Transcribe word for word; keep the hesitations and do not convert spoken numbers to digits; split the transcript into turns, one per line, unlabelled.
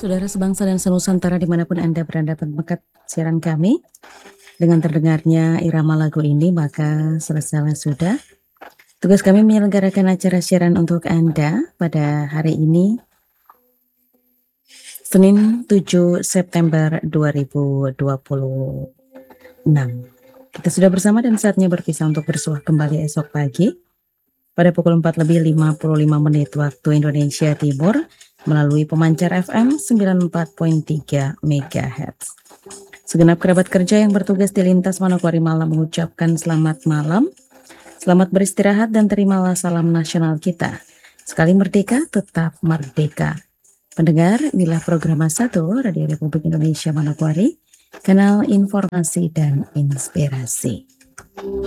Saudara sebangsa dan senusantara dimanapun Anda berada tempat siaran kami, dengan terdengarnya irama lagu ini maka selesailah sudah tugas kami menyelenggarakan acara siaran untuk Anda pada hari ini, Senin tujuh September dua ribu dua puluh enam. Kita sudah bersama dan saatnya berpisah untuk bersuah kembali esok pagi pada pukul empat lebih lima puluh lima menit waktu Indonesia Timur melalui pemancar F M sembilan puluh empat koma tiga megahertz. Segenap kerabat kerja yang bertugas di lintas Manokwari Malang mengucapkan selamat malam, selamat beristirahat dan terimalah salam nasional kita. Sekali merdeka, tetap merdeka. Pendengar, inilah program satu Radio Republik Indonesia Manokwari, kanal informasi dan inspirasi.